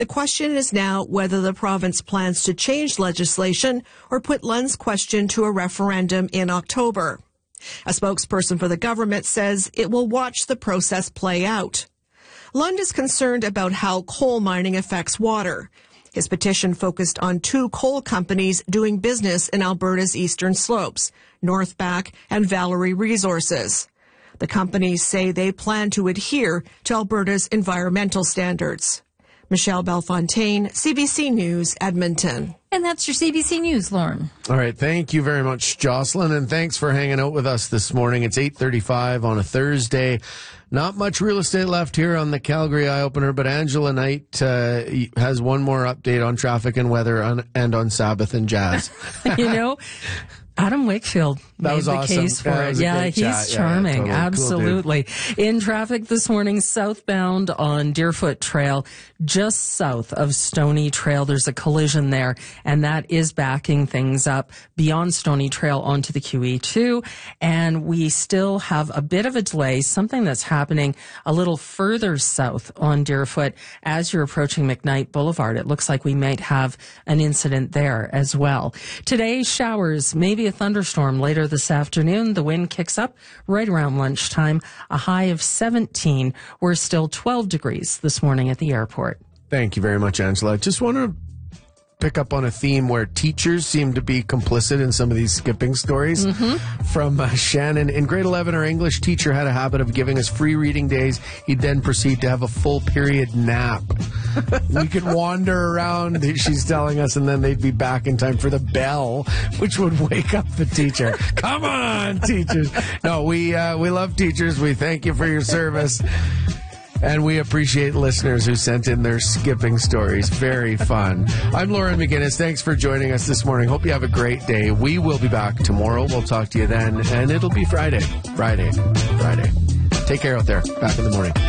The question is now whether the province plans to change legislation or put Lund's question to a referendum in October. A spokesperson for the government says it will watch the process play out. Lund is concerned about how coal mining affects water. His petition focused on 2 coal companies doing business in Alberta's eastern slopes, Northback and Valerie Resources. The companies say they plan to adhere to Alberta's environmental standards. Michelle Belfontaine, CBC News, Edmonton. And that's your CBC News, Lauren. All right. Thank you very much, Jocelyn. And thanks for hanging out with us this morning. It's 8:35 on a Thursday. Not much real estate left here on the Calgary Eye Opener, but Angela Knight has one more update on traffic and weather and on Sabbath and jazz. Adam Wakefield made the case for it. Yeah, he's charming. Totally. Absolutely. Cool, in traffic this morning, southbound on Deerfoot Trail, just south of Stony Trail, there's a collision there, and that is backing things up beyond Stony Trail onto the QE2. And we still have a bit of a delay, something that's happening a little further south on Deerfoot as you're approaching McKnight Boulevard. It looks like we might have an incident there as well. Today, showers, maybe a thunderstorm later this afternoon. The wind kicks up right around lunchtime, a high of 17. We're still 12 degrees this morning at the airport. Thank you very much, Angela. Just want to pick up on a theme where teachers seem to be complicit in some of these skipping stories. From Shannon. In grade 11, our English teacher had a habit of giving us free reading days. He'd then proceed to have a full period nap. We could wander around, she's telling us, and then they'd be back in time for the bell, which would wake up the teacher. Come on, teachers. No, we love teachers. We thank you for your service. And we appreciate listeners who sent in their skipping stories. Very fun. I'm Lauren McGinnis. Thanks for joining us this morning. Hope you have a great day. We will be back tomorrow. We'll talk to you then. And it'll be Friday. Take care out there. Back in the morning.